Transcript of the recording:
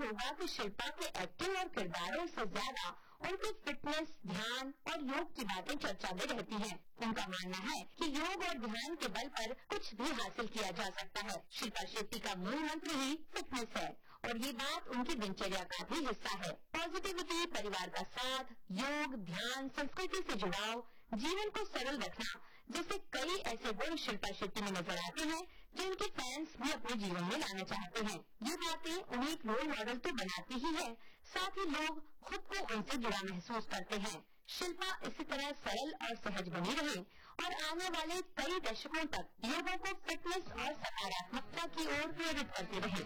होगा कि शिल्पा के एक्टिंग और किरदारों से ज्यादा उनकी फिटनेस, ध्यान और योग की बातें चर्चा में रहती हैं। उनका मानना है कि योग और ध्यान के बल पर कुछ भी हासिल किया जा सकता है। शिल्पा शेट्टी का मूल मंत्र ही फिटनेस है और ये बात उनकी दिनचर्या का भी हिस्सा है। पॉजिटिविटी, परिवार का साथ, योग, ध्यान, संस्कृति से जुड़ाव, जीवन को सरल रखना जैसे कई ऐसे गुण शिल्पा शेट्टी में नजर आते हैं जो उनके फैंस भी अपने जीवन में लाना चाहते हैं। ये बातें उन्हें एक रोल मॉडल तो बनाती ही है, साथ ही लोग खुद को उनसे जुड़ा महसूस करते हैं। शिल्पा इसी तरह सरल और सहज बनी रहे और आने वाले कई दशकों तक लोगों को फिटनेस और सकारात्मकता की ओर प्रेरित करती रहे।